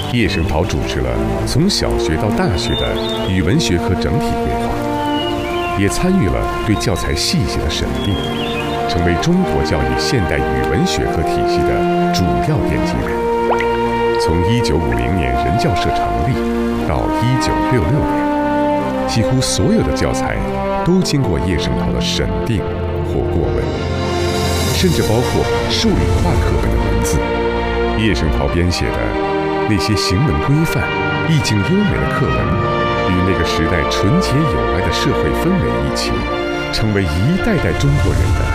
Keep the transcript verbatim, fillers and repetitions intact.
叶圣陶主持了从小学到大学的语文学科整体规划，也参与了对教材细节的审定，成为中国教育现代语文学科体系的主要奠基人。从一九五零年人教社成立到一九六六年，几乎所有的教材都经过叶圣陶的审定或过问，甚至包括数理化课本的文字。叶圣陶编写的那些行文规范、意境优美的课文，与那个时代纯洁有爱的社会氛围一起，成为一代代中国人的